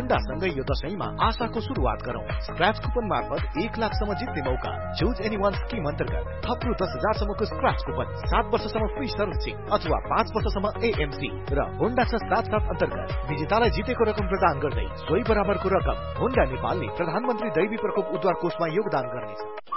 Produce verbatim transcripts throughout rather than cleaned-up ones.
Honda सँगै यो दशैंमा आशाको सुरुवात गरौं। स्क्रैच कुपन मार्फत एक लाखसम्म जित्ने मौका। चुज एनी वान स्किम अन्तर्गत थप रु दस हजारसम्मको स्क्रैच कुपन, सात वर्षसम्म फ्री सर्भिसिङ अथवा पाँच वर्षसम्म एएमसी र होन्डा छ सात सात अन्तर्गत विजेतालाई जितेको रकम प्रदान गर्दै सोही बराबरको रकम होन्डा नेपालले प्रधानमन्त्री दैवी प्रकोप उद्धार कोषमा योगदान गर्नेछ।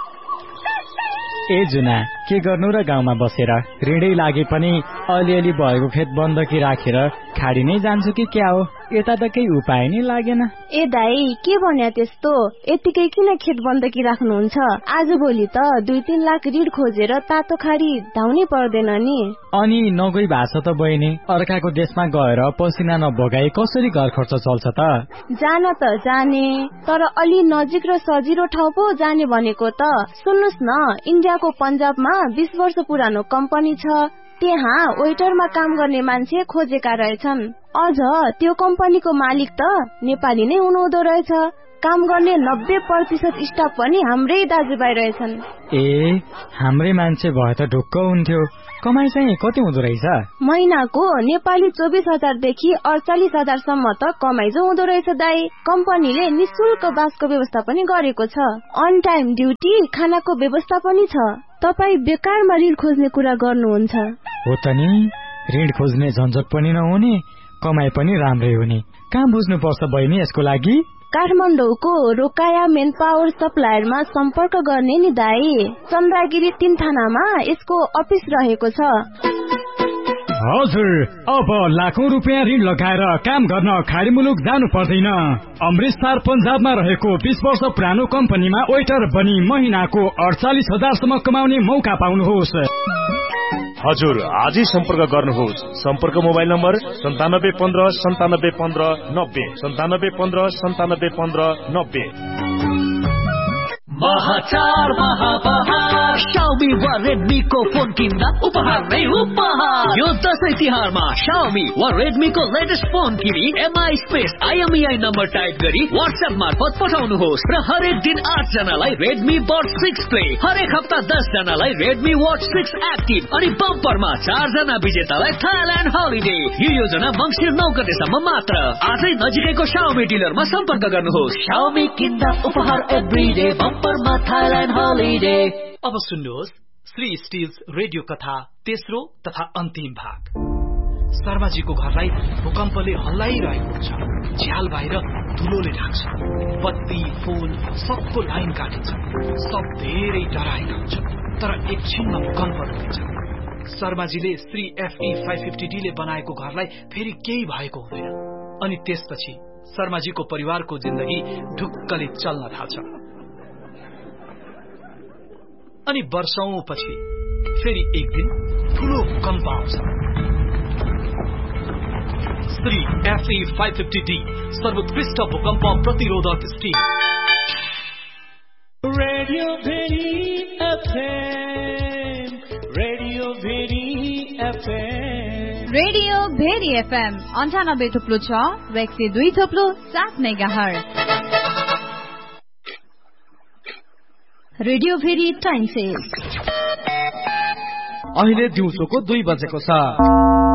ए जुना, के गर्नु र गाउँमा बसेर ऋणै लागे पनि अलिअलि भएको खेत बन्दकी राखेर खाडी नै जान्छु कि क्या हो? यता त केही उपाय नै लागेन। ए दाई, के भन्या त्यस्तो? यतिकै किन खेत बन्दकी राख्नुहुन्छ? आज भोलि त दुई तीन लाख ऋण खोजेर तातो खाडी धाउनै पर्दैन नि। अनि नगई भाष त बहिनी, अर्काको देशमा गएर पसिना नबगाई कसरी घर खर्च चल्छ त? जान त जाने, तर अलि नजिक र सजिलो ठाउँ पो जाने भनेको त। सुन्नुस् न, इन्डियाको पन्जाबमा बीस वर्ष पुरानो कम्पनी छ, त्यहाँ वेटरमा काम गर्ने मान्छे खोजेका रहेछन्। अझ त्यो कम्पनीको मालिक त नेपाली नै हुनुहुँदो रहेछ। काम गर्ने नब्बे प्रतिशत स्टाफ पनि हाम्रै दाजुभाइ रहेछन्। ए, हाम्रै मान्छे भए त ढुक्क हुन्थ्यो। कमाई चाहिँ कति हुँदो रहेछ? महिनाको नेपाली चौबिस हजारदेखि अडचालिस हजारसम्म त कमाई जो हुँदो रहेछ दाई। कम्पनीले निशुल्क बासको व्यवस्था पनि गरेको छ। अन टाइम ड्युटी, खानाको व्यवस्था पनि छ। तपाईँ बेकारमा ऋण खोज्ने कुरा गर्नुहुन्छ? हो त नि, ऋण खोज्ने झन्झट पनि नहुने, कमाई पनि राम्रै हुने। कहाँ बुझ्नु पर्छ बहिनी यसको लागि? काठमाडौँको रोकाया मेन पावर सप्लायरमा सम्पर्क गर्ने नि दाई। चन्द्रगिरी तीन थानामा यसको अफिस रहेको छ। हजुर, अब लाखौं रुपियाँ ऋण लगाएर काम गर्न खाडी मुलुक जानु पर्दैन। अमृतसर पन्जाबमा रहेको बीस वर्ष पुरानो कम्पनीमा वेटर बनी महिनाको अडचालिस हजारसम्म कमाउने मौका पाउनुहोस्। हजुर, आजै सम्पर्क गर्नुहोस्। सम्पर्क मोबाइल नम्बर सन्तानब्बे पन्ध्र सन्तानब्बे पन्ध्र नब्बे सन्तानब्बे पन्ध्र सन्तानब्बे पन्ध्र नब्बे। महाचार महाबहार शाओमी व रेडमी को फोन किन्दा उपहार नै उपहार। यो दशैं तिहारमा शाओमी व रेडमी को लेटेस्ट फोन किनी MI space IMEI number type गरी व्हाट्सएप मार्फत पठाउनुहोस् र हरेक दिन आठ जनालाई रेडमी बड सिक्स प्ले, हरेक हप्ता दस जनालाई रेडमी वाच सिक्स एक्टिभ अनि बम्परमा चार जना विजेतालाई थाइल्यान्ड हलिडे। यो योजना मङ्सिर नौ गतेसम्म मात्र। आजै नजिकैको शाओमी डिलरमा सम्पर्क गर्नुहोस्। शाओमी किन्दा उपहार एभ्रीडे, बम्परमा थाइल्यान्ड हलिडे। अब सुन्नुहोस् श्री स्टिल्स रेडियो कथा तेस्रो तथा अन्तिम भाग। शर्माजीको घरलाई भूकम्पले हल्लाइरहेको हुन्छ। झ्याल बाहिर धुलोले ढाक्छ। बत्ती फोन सबको लाइन काटिन्छ। सब धेरै डराएका हुन्छन्, तर एकछिनमा भूकम्प हुन्छ। शर्माजीले Shri FE five fifty D ले बनाएको घरलाई फेरि केही भएको हुँदैन। अनि त्यसपछि शर्माजीको परिवारको जिन्दगी ढुक्कले चल्न थाल्छ। अनि वर्षौं पछि फेरि एक दिन ठूलो भूकम्प आउँछ। Shri FE five fifty D सर्वोत्कृष्ट भूकम्प प्रतिरोधक still. Radio very FM, radio very FM, radio very FM अन्ठानब्बे थुप्लो छ र एक सय दुई थुप्लो सात megahertz. Radio very time sale अहिले दिउँसोको दुई बजेको छ।